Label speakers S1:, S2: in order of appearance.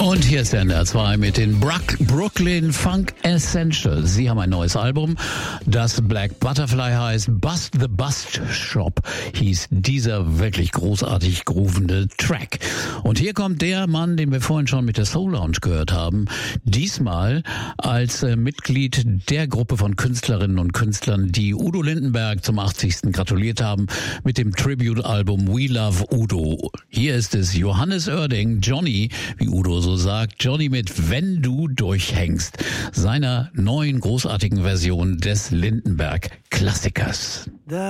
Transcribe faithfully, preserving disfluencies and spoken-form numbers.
S1: Und hier ist der N R zwei mit den Brook- Brooklyn Funk Essentials. Sie haben ein neues Album, das Black Butterfly heißt. Bust the Bust Shop hieß dieser wirklich großartig groovende Track. Und hier kommt der Mann, den wir vorhin schon mit der Soul Lounge gehört haben, diesmal als äh, Mitglied der Gruppe von Künstlerinnen und Künstlern, die Udo Lindenberg zum achtzigsten gratuliert haben mit dem Tribute-Album We Love Udo. Hier ist es Johannes Oerding, Johnny, wie Udo so sagt, Johnny mit Wenn du durchhängst, seiner neuen großartigen Version des Lindenberg-Klassikers.